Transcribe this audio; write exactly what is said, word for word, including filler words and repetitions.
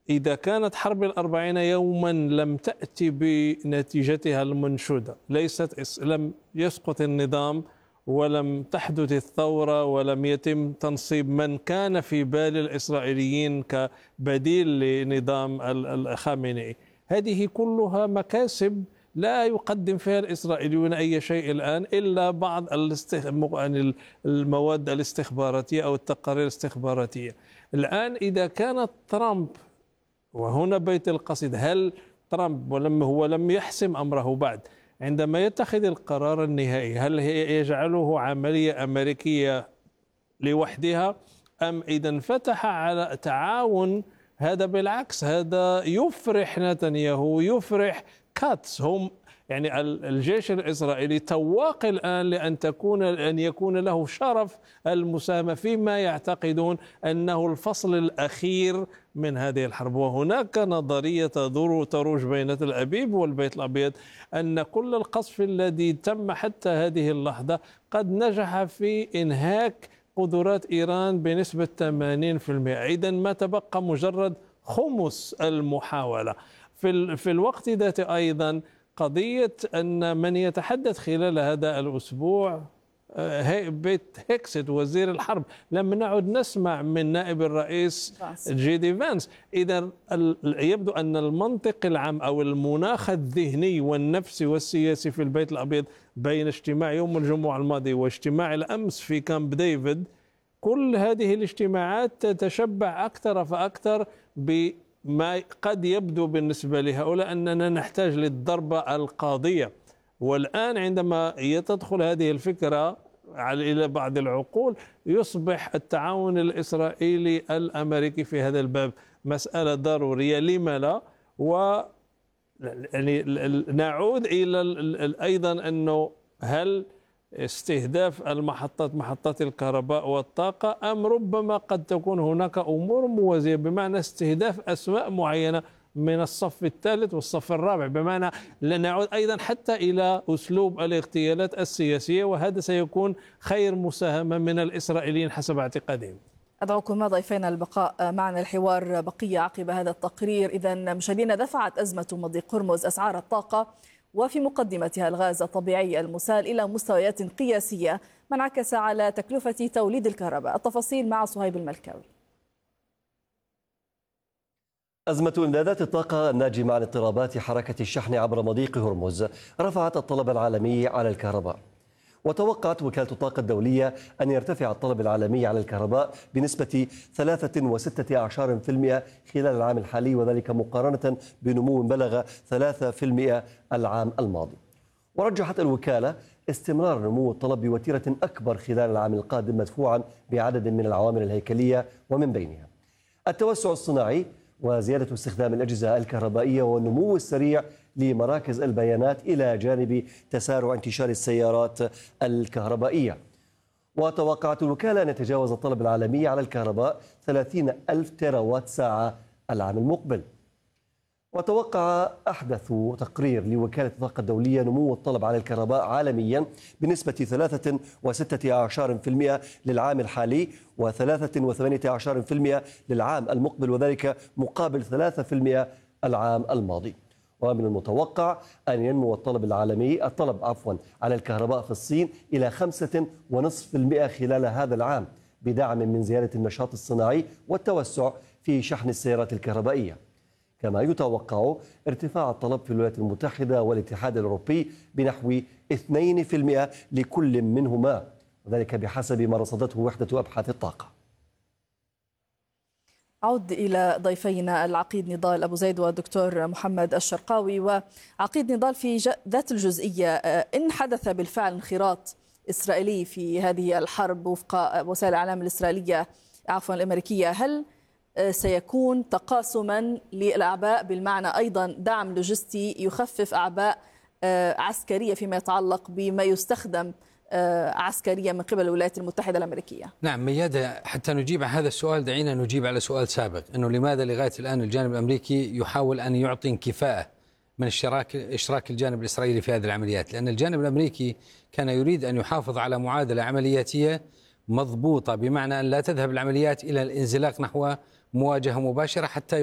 إذا كانت حرب الأربعين يوما لم تأتي بنتيجتها المنشودة، ليست لم يسقط النظام ولم تحدث الثورة ولم يتم تنصيب من كان في بال الإسرائيليين كبديل لنظام الخامنئي، هذه كلها مكاسب لا يقدم فيها الإسرائيليون أي شيء الآن إلا بعض المواد الاستخباراتية أو التقارير الاستخباراتية. الآن إذا كانت ترامب، وهنا بيت القصيد، هل ترامب ولم هو لم يحسم أمره بعد، عندما يتخذ القرار النهائي هل يجعله عملية أمريكية لوحدها أم إذا انفتح على تعاون؟ هذا بالعكس، هذا يفرح نتنياهو، يفرح كاتس. هم يعني الجيش الإسرائيلي تواق الآن لأن تكون أن يكون له شرف المساهمة فيما يعتقدون أنه الفصل الأخير من هذه الحرب. وهناك نظرية تدور تروج بين تل أبيب والبيت الأبيض أن كل القصف الذي تم حتى هذه اللحظة قد نجح في إنهاك قدرات إيران بنسبة ثمانين بالمئة، إذا ما تبقى مجرد خمس المحاولة. في في الوقت ذاته أيضا قضية أن من يتحدث خلال هذا الأسبوع بيت هيكست وزير الحرب، لم نعد نسمع من نائب الرئيس جي دي فانس. إذا يبدو أن المنطق العام أو المناخ الذهني والنفسي والسياسي في البيت الأبيض بين اجتماع يوم الجمعة الماضي واجتماع الأمس في كامب ديفيد، كل هذه الاجتماعات تتشبع أكثر فأكثر بما قد يبدو بالنسبة لهؤلاء أننا نحتاج للضربة القاضية. والآن عندما تدخل هذه الفكرة إلى بعض العقول يصبح التعاون الإسرائيلي الأمريكي في هذا الباب مسألة ضرورية. لما لا؟ و يعني نعود إلى أيضا أنه هل استهداف المحطات محطات الكهرباء والطاقة أم ربما قد تكون هناك أمور موازية، بمعنى استهداف أسماء معينة من الصف الثالث والصف الرابع، بمعنى لنعود أيضا حتى إلى أسلوب الاغتيالات السياسية، وهذا سيكون خير مساهمة من الإسرائيليين حسب اعتقادهم. أدعوكم ضيفينا البقاء معنا، الحوار بقية عقب هذا التقرير. إذا مشاهدينا، دفعت أزمة مضيق هرمز أسعار الطاقة وفي مقدمتها الغاز الطبيعي المسال إلى مستويات قياسية، ما انعكس على تكلفة توليد الكهرباء. التفاصيل مع صهيب الملكاوي. أزمة إمدادات الطاقة الناجمة عن اضطرابات حركة الشحن عبر مضيق هرمز رفعت الطلب العالمي على الكهرباء، وتوقعت وكالة الطاقة الدولية أن يرتفع الطلب العالمي على الكهرباء بنسبة ثلاثة وستة عشر بالمئة خلال العام الحالي، وذلك مقارنة بنمو بلغ ثلاثة بالمئة العام الماضي. ورجحت الوكالة استمرار نمو الطلب بوتيرة أكبر خلال العام القادم، مدفوعا بعدد من العوامل الهيكلية، ومن بينها التوسع الصناعي وزيادة استخدام الأجهزة الكهربائية والنمو السريع لمراكز البيانات، إلى جانب تسارع انتشار السيارات الكهربائية. وتوقعت الوكالة أن يتجاوز الطلب العالمي على الكهرباء ثلاثين ألف تيراوات ساعة العام المقبل. وتوقع أحدث تقرير لوكالة الطاقة الدولية نمو الطلب على الكهرباء عالميا بنسبة ثلاثة وستة عشر بالمئة للعام الحالي وثلاثة وثمانية عشر بالمئة للعام المقبل، وذلك مقابل ثلاثة بالمئة العام الماضي. ومن المتوقع أن ينمو الطلب العالمي الطلب عفوا على الكهرباء في الصين إلى خمسة فاصلة خمسة بالمئة خلال هذا العام، بدعم من زيادة النشاط الصناعي والتوسع في شحن السيارات الكهربائية. كما يتوقع ارتفاع الطلب في الولايات المتحدة والاتحاد الأوروبي بنحو اثنين بالمئة لكل منهما، وذلك بحسب ما رصدته وحدة أبحاث الطاقة. أعود إلى ضيفينا العقيد نضال أبو زيد والدكتور محمد الشرقاوي. وعقيد نضال، في ذات الجزئية، إن حدث بالفعل انخراط إسرائيلي في هذه الحرب وفق وسائل الإعلام الإسرائيلية عفوا الأمريكية، هل سيكون تقاسما للأعباء، بالمعنى أيضا دعم لوجستي يخفف أعباء عسكرية فيما يتعلق بما يستخدم عسكرية من قبل الولايات المتحدة الأمريكية؟ نعم ميادة، حتى نجيب على هذا السؤال دعينا نجيب على سؤال سابق، أنه لماذا لغاية الآن الجانب الأمريكي يحاول أن يعطي انكفاءة من اشتراك إشراك الجانب الإسرائيلي في هذه العمليات؟ لأن الجانب الأمريكي كان يريد أن يحافظ على معادلة عملياتية مضبوطة، بمعنى أن لا تذهب العمليات إلى الانزلاق نحو مواجهة مباشرة حتى